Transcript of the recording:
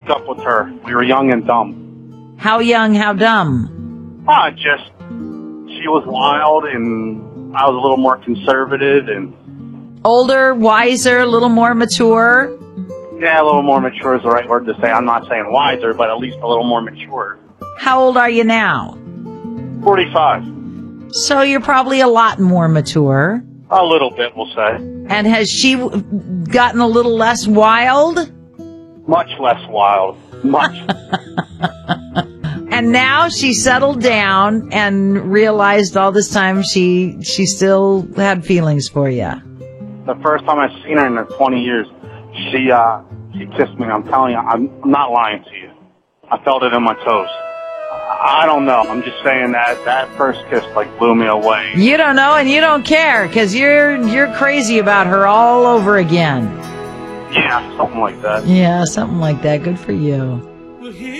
up with her. We were young and dumb. How young, how dumb? She was wild, and I was a little more conservative, and Older, wiser, a little more mature? yeah, a little more mature is the right word to say. I'm not saying wiser, but at least a little more mature. How old are you now? 45. So you're probably a lot more mature. A little bit, we'll say. And has she gotten a little less wild? Much less wild. Much. And now she settled down and realized all this time she still had feelings for you. The first time I've seen her in 20 years, she kissed me. I'm telling you, I'm not lying to you. I felt it in my toes. I don't know. I'm just saying that first kiss blew me away. You don't know and you don't care because you're crazy about her all over again. Yeah, something like that. Yeah, something like that. Good for you.